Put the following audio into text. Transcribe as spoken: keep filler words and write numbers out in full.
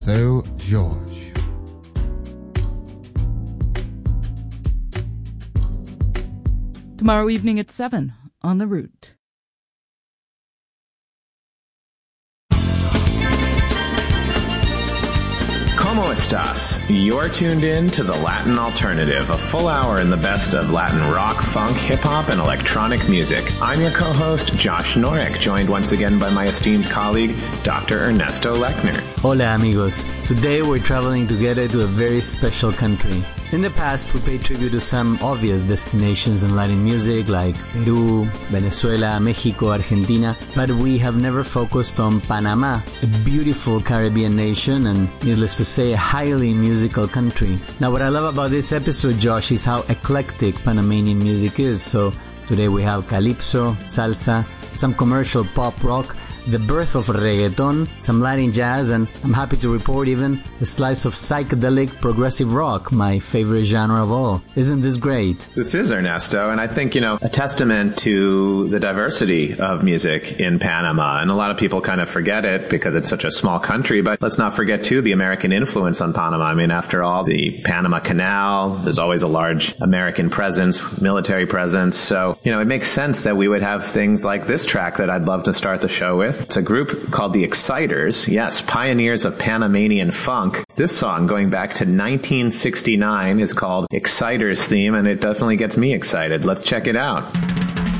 Seu Jorge. Tomorrow evening at seven on The Root. ¿Cómo estás? You're tuned in to The Latin Alternative, a full hour in the best of Latin rock, funk, hip-hop, and electronic music. I'm your co-host, Josh Norek, joined once again by my esteemed colleague, Doctor Ernesto Lechner. Hola amigos. Today we're traveling together to a very special country. In the past, we paid tribute to some obvious destinations in Latin music like Peru, Venezuela, Mexico, Argentina, but we have never focused on Panama, a beautiful Caribbean nation and, needless to say, a highly musical country. Now, what I love about this episode, Josh, is how eclectic Panamanian music is. So today we have calypso, salsa, some commercial pop rock, the birth of reggaeton, some Latin jazz, and I'm happy to report even a slice of psychedelic progressive rock, my favorite genre of all. Isn't this great? This is, Ernesto, and I think, you know, a testament to the diversity of music in Panama. And a lot of people kind of forget it because it's such a small country, but let's not forget, too, the American influence on Panama. I mean, after all, the Panama Canal, there's always a large American presence, military presence. So, you know, it makes sense that we would have things like this track that I'd love to start the show with. It's a group called the Exciters. Yes, pioneers of Panamanian funk. This song, going back to nineteen sixty-nine, is called Exciters Theme, and it definitely gets me excited. Let's check it out.